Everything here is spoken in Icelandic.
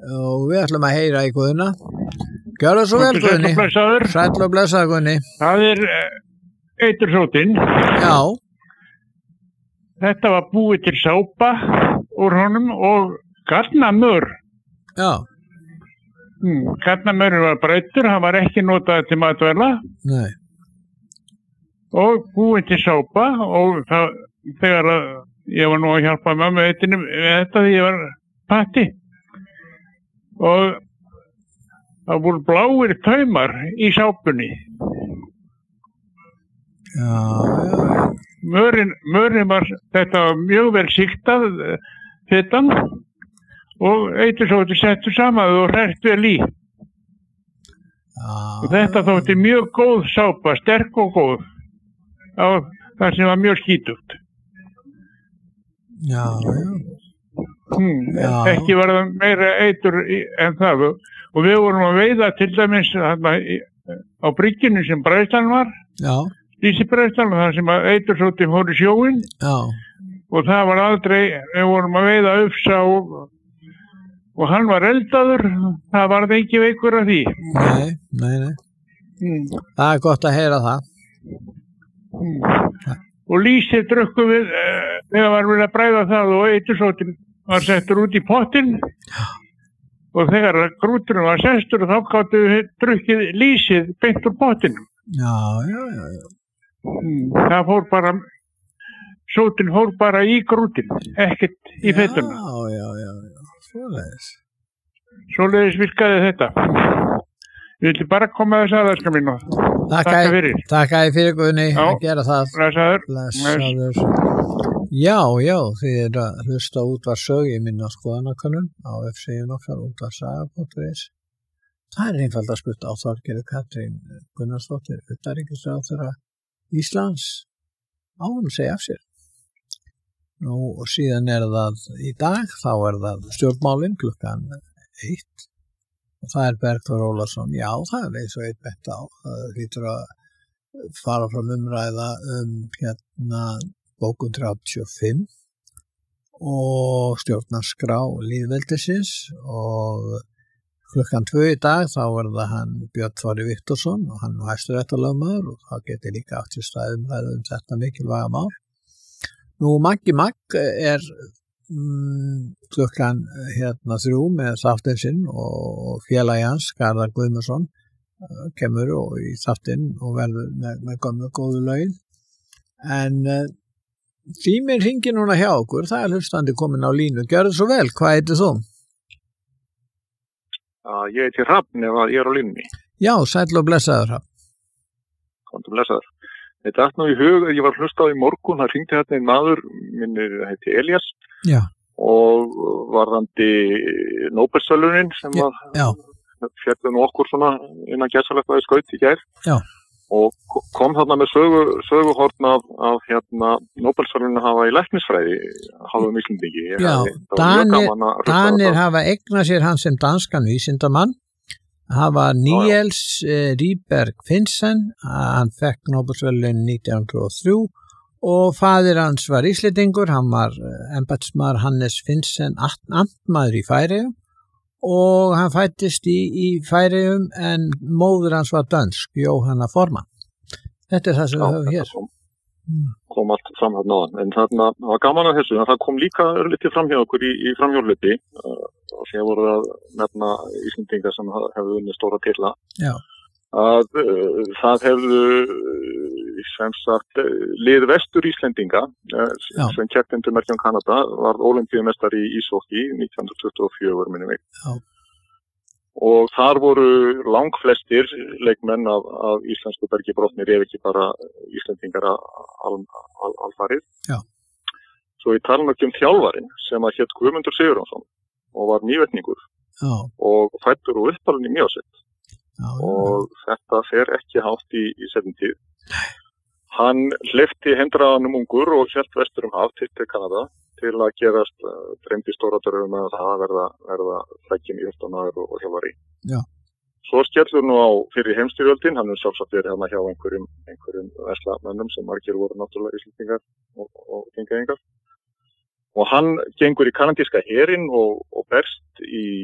og við ætlum að heyra í Guðna. Gjörðu svo vel, Guðni. Sæll og blessaður, Guðni. Það eitursóttin. Já. Þetta var búið til sápa úr honum og garnamör. Já. Garnamörinn var brautur, hann var ekki notað til matvæla. Nei. Og búið til sápa og þegar ég var nú að hjálpa mömmu með þetta því ég var patti. Og það voru bláir taumar í sápunni. Já. Mörinn var, þetta var mjög vel siktað, fitan, og eitursóttin settur saman og hrært vel í. Já. Og þetta þótti mjög góð sápa, sterk og góð, á það sem var mjög skítugt. Já. Ekki var það meira eitur en það. Og við vorum að veiða til dæmis á bryggjunni sem bræðslan var. Já. Lýsibræðslan, þar sem eitursóttin fór í sjóinn. Já. Og það var aldrei, við vorum að veiða ufsa og hann var eldaður, það varð ekki veikur af því. Nei. Það gott að heyra það. Og lýsið drukkum við, þegar var við að bræða það og eitursóttin var settur út í pottinn. Og þegar grúturinn var sestur þá gáttu við drukkið lýsið beint úr pottinn. Já. Það fór bara, sótin fór bara í grútinn, ekkert í fettuna. Já. Svoleiðis. Svoleiðis virkaði þetta. Við viljum bara koma þess aðeins mínu. Takk fyrir. Takk fyrir, Guðni, að gera það. Blessaður. Já, þið að hlusta útvarpssögu í minna skoðanakönnun á vefsíðunni okkar útvarpssaga.is. Það einfalt að spurt á Þorgerði Katrín Gunnarsdóttir, utanríkisráðherra Íslands, á hún að segja af sér. Nú, og síðan það í dag, þá það stjórnmálin klukkan 1. Og það Bergþór Ólason. Já, það eins og eitt bett á. Það hlýtur að fara fram umræða bókun 35 og stjórnarskrá lýðveldisins og klukkan 2 í dag þá það hann Björn Þorri Viktorsson og hann hæstaréttarlögmaður og það geti líka átt sér stað umræðu þetta mikilvæga mál. Nú, Maggi Magg klukkan 3 með þáttinn sinn og félagi hans, Garðar Guðmundsson, kemur og í þáttinn og verður með gömlu góðu lögin. En tíminn hringir núna hjá okkur, það hlustandi komin á línu. Gjörðu svo vel, hvað heitir þú? Ég heiti Hrafn ef ég á línunni. Já, sæll og blessaður, Hrafn. Komdu blessaður. Þetta datt nú í hug, ég var hlustað í morgun, það hringdi hérna einn maður, minnir heiti Elías. Já. Og varðandi Nóbelsverðlaunin sem fjallum okkur svona innan gæsalegt skaut í gær. Já. Og kom þarna með söguhorn af Nóbelsverðlaunin hafa í læknisfræði hálfum Íslendingi. Já, Danir hafa eignað sér hann sem danskan vísindamann. Hafa Niels Rieberg Finsen, hann fekk Nóbelsverðlaunin 1903 og faðir hans var Íslendingur, hann var embættismaður Hannes Finsen, amtmaður í Færeyjum og hann fæddist í Færeyjum en móðir hans var dönsk, Jóhanna Forman. Þetta það sem við höfum hér. Kom allt fram hérna áðan, en það var gaman að þessu, en það kom líka litið fram hjá okkur í framhjóliti og þegar voru að nefna Íslendingar sem hefðu unnið stóra titla. Já. Að það hefðu sem sagt lið vestur Íslendinga sem keppti undir merkjum Kanada var ólympíumeistari í íshokkí 1924 minni mig. Já. Og þar voru langflestir leikmenn af íslensku bergi brotnir ef ekki bara Íslendingar alfarið. Já. Svo ég tala ekki þjálfarinn sem að hét Guðmundur Sigurjónsson og var nývetningur. Já. Og fæddur og uppalinn í Mývatnssveit. Já. Og þetta fer ekki hátt í seinni tíð. Hann hleypti hendraðanum ungur og hélt vestur haf til Kanada til að gerast dreymdi stóra dröfum að það verða flækjum í höfstanaður og þjálfari. Já. Svo skellur nú á fyrir heimsstyrjöldin, hann sjálfsagt verið hérna hjá einhverjum veslamönnum sem margir voru náttúrulega Íslendingar og Þingeyingar. Og hann gengur í kanadíska herinn og berst í